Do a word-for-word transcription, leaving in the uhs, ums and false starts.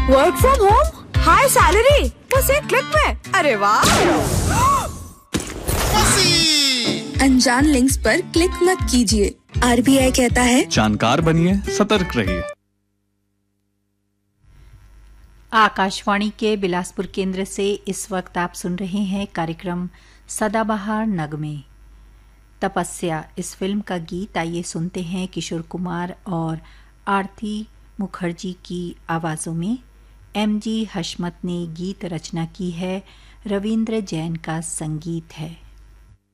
Work from home, high salary, बस एक click में। अरे वाह! अनजान लिंक्स पर क्लिक मत कीजिए। आरबीआई कहता है जानकार बनिए, सतर्क रहिए। आकाशवाणी के बिलासपुर केंद्र से इस वक्त आप सुन रहे हैं कार्यक्रम सदाबहार नगमे। तपस्या इस फिल्म का गीत आइए सुनते हैं किशोर कुमार और आरती मुखर्जी की आवाज़ों में। एम जी हशमत ने गीत रचना की है, रविंद्र जैन का संगीत है।